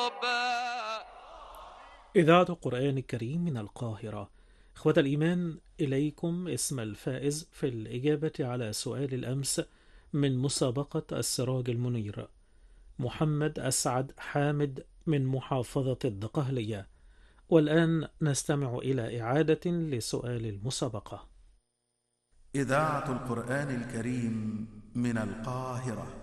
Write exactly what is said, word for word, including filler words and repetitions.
إذاعة القرآن الكريم من القاهرة. إخوة الإيمان، إليكم اسم الفائز في الإجابة على سؤال الأمس من مسابقة السراج المنير، محمد أسعد حامد من محافظة الدقهلية. والآن نستمع إلى إعادة لسؤال المسابقة. إذاعة القرآن الكريم من القاهرة.